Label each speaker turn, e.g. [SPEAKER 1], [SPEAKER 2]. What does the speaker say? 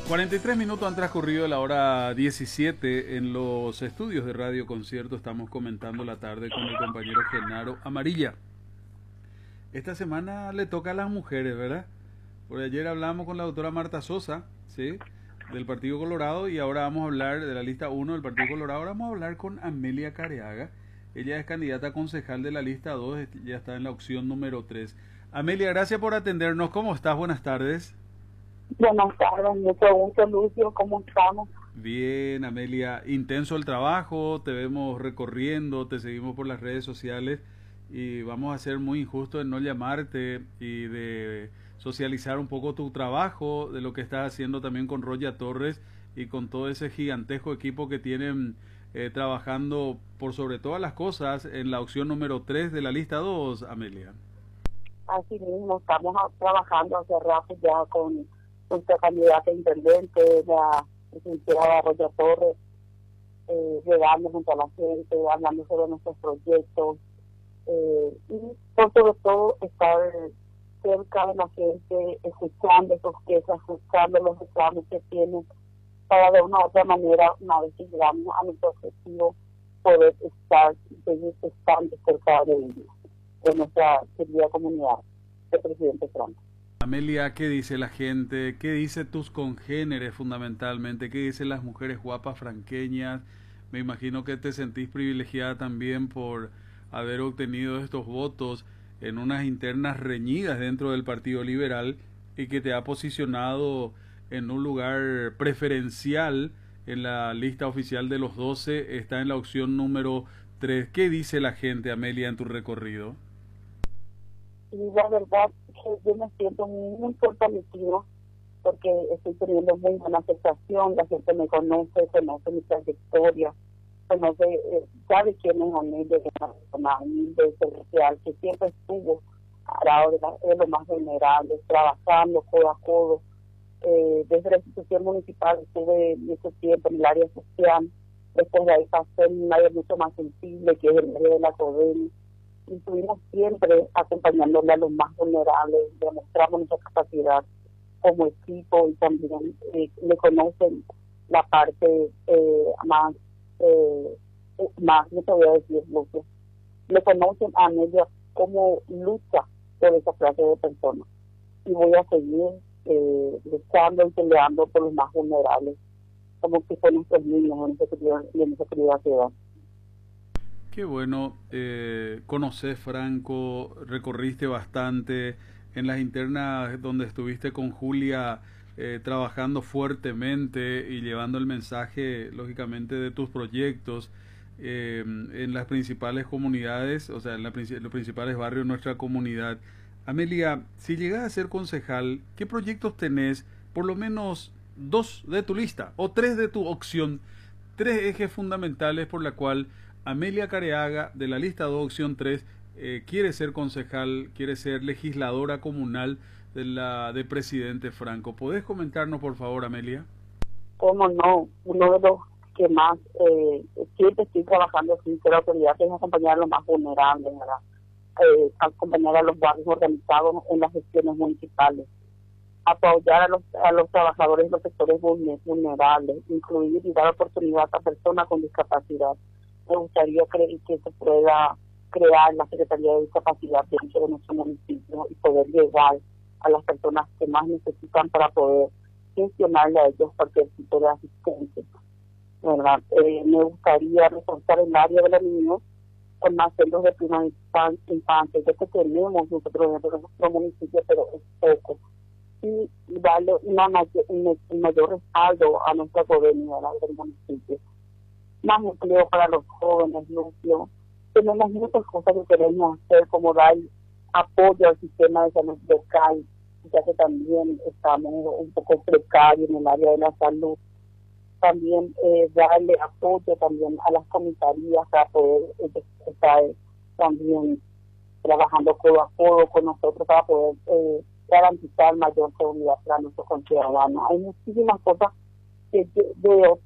[SPEAKER 1] 43 minutos han transcurrido de la hora 17 en los estudios de Radio Concierto. Estamos comentando la tarde con el compañero Genaro Amarilla. Esta semana le toca a las mujeres, ¿verdad? Por ayer hablamos con la doctora Marta Sosa, ¿sí?, del Partido Colorado, y ahora vamos a hablar de la lista 1 del Partido Colorado. Ahora vamos a hablar con Amelia Careaga. Ella es candidata a concejal de la lista 2, ya está en la opción número 3. Amelia, gracias por atendernos. ¿Cómo estás? Buenas tardes.
[SPEAKER 2] Buenas tardes, mucho gusto, Lucio, ¿cómo estamos?
[SPEAKER 1] Bien, Amelia, intenso el trabajo, te vemos recorriendo, te seguimos por las redes sociales y vamos a ser muy injustos en no llamarte y de socializar un poco tu trabajo, de lo que estás haciendo también con Roya Torres y con todo ese gigantesco equipo que tienen trabajando por sobre todas las cosas en la opción número 3 de la lista 2, Amelia.
[SPEAKER 2] Así mismo, estamos trabajando hace rato ya con nuestra candidata a intendente, la licenciada Roya Torres, llegando junto a la gente, hablando sobre nuestros proyectos y sobre todo estar cerca de la gente, escuchando sus quejas, escuchando los reclamos que tienen, para de una u otra manera, una vez que llegamos a nuestro objetivo, poder seguir estando cerca de ellos, de nuestra querida comunidad del presidente Franco.
[SPEAKER 1] Amelia, ¿qué dice la gente? ¿Qué dice tus congéneres fundamentalmente? ¿Qué dicen las mujeres guapas franqueñas? Me imagino que te sentís privilegiada también por haber obtenido estos votos en unas internas reñidas dentro del Partido Liberal y que te ha posicionado en un lugar preferencial en la lista oficial de los 12, está en la opción número 3. ¿Qué dice la gente, Amelia, en tu recorrido?
[SPEAKER 2] Y la verdad que yo me siento muy fortalecida porque estoy teniendo muy buena aceptación, la gente me conoce mi trayectoria, conoce, sabe quién es Amelia, que es una persona humilde, servicial, que siempre estuvo al lado de los más vulnerables, trabajando codo a codo. Desde la institución municipal estuve mucho tiempo en el área social, después de ahí pasé en un área mucho más sensible, que es el área de la CODEMI, y estuvimos siempre acompañándole a los más vulnerables, demostramos nuestra capacidad como equipo y también le conocen la parte más, no te voy a decir, Lucio, le conocen a Amelia como lucha por esa clase de personas. Y voy a seguir luchando y peleando por los más vulnerables, como que son nuestros niños en nuestra querida ciudad.
[SPEAKER 1] Qué bueno, conocés Franco, recorriste bastante en las internas donde estuviste con Julia trabajando fuertemente y llevando el mensaje, lógicamente, de tus proyectos en las principales comunidades, o sea, en los principales barrios de nuestra comunidad. Amelia, si llegas a ser concejal, ¿qué proyectos tenés? Por lo menos 2 de tu lista o 3 de tu opción, 3 ejes fundamentales por la cual Amelia Careaga, de la lista 2, opción 3, quiere ser concejal, quiere ser legisladora comunal de presidente Franco. ¿Podés comentarnos, por favor, Amelia?
[SPEAKER 2] Cómo no, uno de los que más siempre estoy trabajando sin ser autoridad es acompañar a los más vulnerables, ¿verdad? Acompañar a los barrios organizados en las gestiones municipales, apoyar a los trabajadores de los sectores vulnerables, incluir y dar oportunidad a personas con discapacidad. Me gustaría que se pueda crear la Secretaría de Discapacidad dentro de nuestro municipio y poder llegar a las personas que más necesitan para poder gestionarle a ellos cualquier tipo de asistencia, ¿verdad? Me gustaría reforzar el área de la niñez con más centros de primera infancia, ya que tenemos nosotros dentro de nuestro municipio, pero es poco, y darle un mayor respaldo a nuestra comunidad del municipio. Más empleo para los jóvenes, Lucio. Tenemos muchas cosas que queremos hacer, como dar apoyo al sistema de salud local, ya que también estamos un poco precarios en el área de la salud. También darle apoyo también a las comisarías para poder estar también trabajando codo a codo con nosotros para poder garantizar mayor seguridad para nuestros conciudadanos. Hay muchísimas cosas que veo